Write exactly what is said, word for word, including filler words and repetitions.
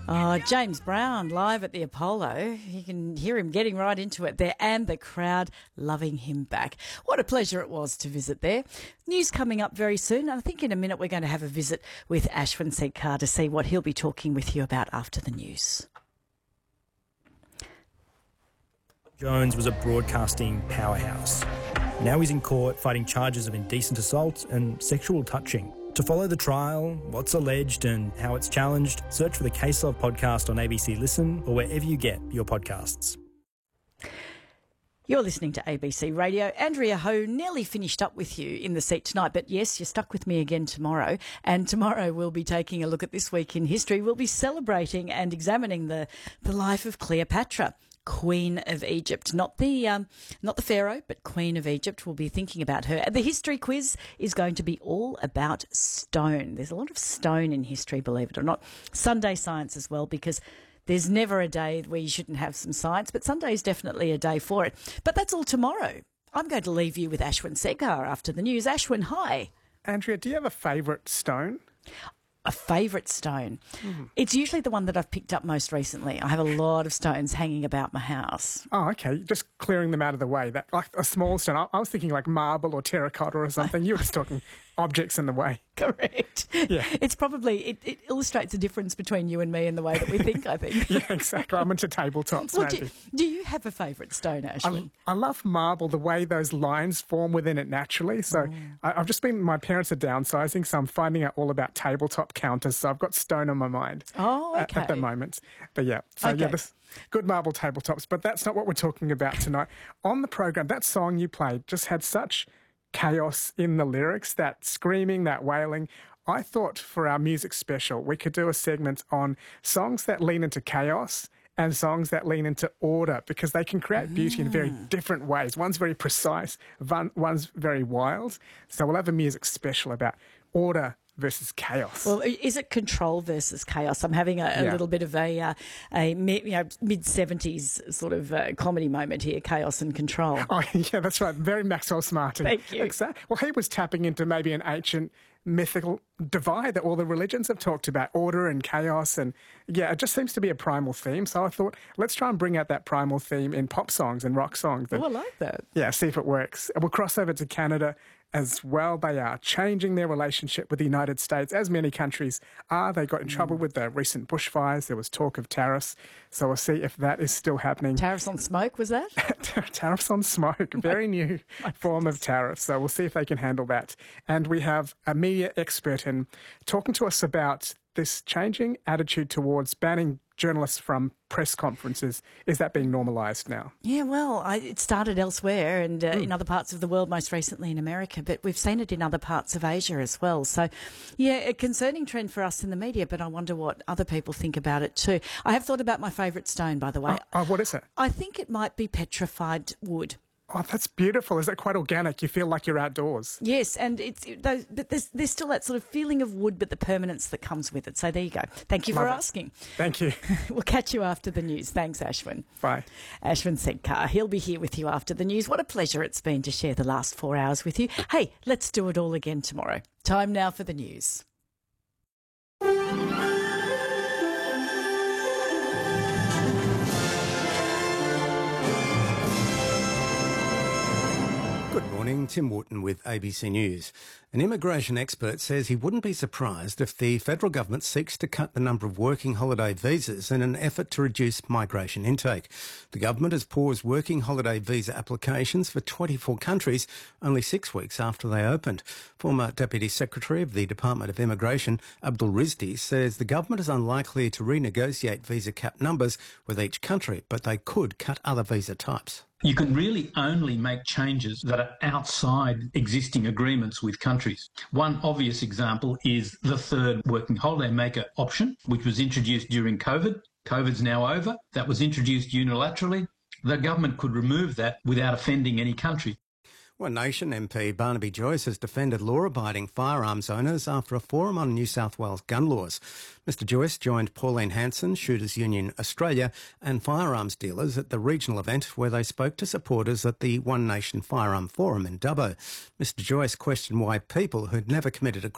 Oh, James Brown live at the Apollo. You can hear him getting right into it there and the crowd loving him back. What a pleasure it was to visit there. News coming up very soon. I think in a minute we're going to have a visit with Ashwin Sekhar to see what he'll be talking with you about after the news. Jones was a broadcasting powerhouse. Now he's in court fighting charges of indecent assault and sexual touching. To follow the trial, what's alleged and how it's challenged, search for the Case Of podcast on A B C Listen or wherever you get your podcasts. You're listening to A B C Radio. Andrea Ho nearly finished up with you in the seat tonight, but yes, you're stuck with me again tomorrow. And tomorrow we'll be taking a look at this week in history. We'll be celebrating and examining the, the life of Cleopatra, Queen of Egypt, not the um, not the Pharaoh, but Queen of Egypt. We'll be thinking about her. The history quiz is going to be all about stone. There's a lot of stone in history, believe it or not. Sunday science as well, because there's never a day where you shouldn't have some science, but Sunday is definitely a day for it. But that's all tomorrow. I'm going to leave you with Ashwin Sekhar after the news. Ashwin, hi. Andrea, do you have a favourite stone? A favourite stone. Mm. It's usually the one that I've picked up most recently. I have a lot of stones hanging about my house. Oh, okay. Just clearing them out of the way. That like a small stone. I, I was thinking like marble or terracotta or something. You were just talking objects in the way. Correct. Yeah. It's probably, it, it illustrates the difference between you and me in the way that we think, I think. Yeah, exactly. I'm into tabletops, well, maybe. Do, do you have a favourite stone, Ashwin? I, I love marble, the way those lines form within it naturally. So mm. I, I've just been, my parents are downsizing, so I'm finding out all about tabletop counters. So I've got stone on my mind oh, okay. at, at the moment. But yeah, so okay. yeah, this, good marble tabletops. But that's not what we're talking about tonight. On the program, that song you played just had such chaos in the lyrics, that screaming, that wailing. I thought for our music special, we could do a segment on songs that lean into chaos and songs that lean into order, because they can create beauty in very different ways. One's very precise, one, one's very wild. So we'll have a music special about order versus chaos. Well, is it control versus chaos? I'm having a, a yeah. little bit of a uh, a you know, mid seventies sort of uh, comedy moment here, chaos and control. Oh, yeah, that's right. Very Maxwell Smarty. Thank you. Exactly. Well, he was tapping into maybe an ancient mythical divide that all the religions have talked about, order and chaos. And yeah, it just seems to be a primal theme. So I thought, let's try and bring out that primal theme in pop songs and rock songs. And, oh, I like that. Yeah, see if it works. We'll cross over to Canada as well. They are changing their relationship with the United States, as many countries are. They got in mm. trouble with the recent bushfires. There was talk of tariffs. So we'll see if that is still happening. Tariffs on smoke, was that? Tariffs on smoke, very new form of tariffs. So we'll see if they can handle that. And we have a media expert in talking to us about this changing attitude towards banning journalists from press conferences. Is that being normalised now? Yeah, well, I, it started elsewhere and uh, mm. in other parts of the world, most recently in America, but we've seen it in other parts of Asia as well. So, yeah, a concerning trend for us in the media, but I wonder what other people think about it too. I have thought about my favourite stone, by the way. Oh, oh, what is it? I think it might be petrified wood. Oh, that's beautiful. Is that quite organic? You feel like you're outdoors. Yes, and it's those, but there's, there's still that sort of feeling of wood, but the permanence that comes with it. So there you go. Thank you Love for it. asking. Thank you. We'll catch you after the news. Thanks, Ashwin. Bye. Ashwin Sekhar. He'll be here with you after the news. What a pleasure it's been to share the last four hours with you. Hey, let's do it all again tomorrow. Time now for the news. Good morning, Tim Wharton with A B C News. An immigration expert says he wouldn't be surprised if the federal government seeks to cut the number of working holiday visas in an effort to reduce migration intake. The government has paused working holiday visa applications for twenty-four countries only six weeks after they opened. Former Deputy Secretary of the Department of Immigration, Abdul Rizdi, says the government is unlikely to renegotiate visa cap numbers with each country, but they could cut other visa types. You can really only make changes that are outside existing agreements with countries. One obvious example is the third working holiday maker option, which was introduced during COVID. COVID's now over. That was introduced unilaterally. The government could remove that without offending any country. One Nation M P Barnaby Joyce has defended law-abiding firearms owners after a forum on New South Wales gun laws. Mister Joyce joined Pauline Hanson, Shooters Union Australia and firearms dealers at the regional event where they spoke to supporters at the One Nation Firearm Forum in Dubbo. Mister Joyce questioned why people who'd never committed a